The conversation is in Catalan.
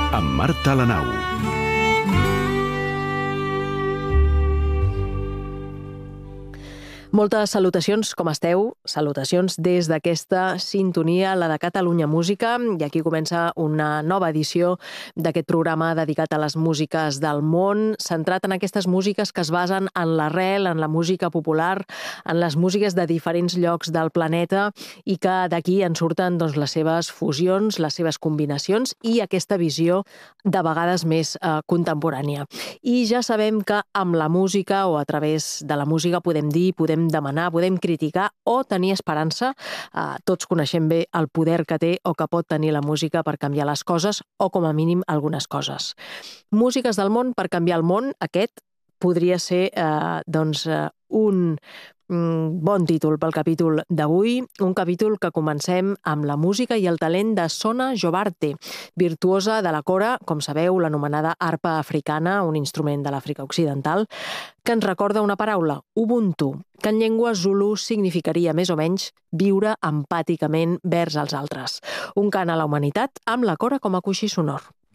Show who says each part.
Speaker 1: amb Marta Lanau.
Speaker 2: Moltes salutacions, com esteu? Salutacions des d'aquesta sintonia, la de Catalunya Música, i aquí comença una nova edició d'aquest programa dedicat a les músiques del món, centrat en aquestes músiques que es basen en l'arrel, en la música popular, en les músiques de diferents llocs del planeta i que d'aquí en surten les seves fusions, les seves combinacions i aquesta visió de vegades més contemporània. I ja sabem que amb la música o a través de la música podem dir, podem demanar, podem criticar o tenir esperança. Tots coneixem bé el poder que té o que pot tenir la música per canviar les coses o com a mínim algunes coses. Músiques del món per canviar el món, aquest podria ser un bon títol pel capítol d'avui, un capítol que comencem amb la música i el talent de Sona Jobarte, virtuosa de la kora, com sabeu, l'anomenada arpa africana, un instrument de l'Àfrica Occidental, que ens recorda una paraula, Ubuntu, que en llengua zulu significaria més o menys viure empàticament vers els altres. Un cant a la humanitat amb la kora com a coixí sonor.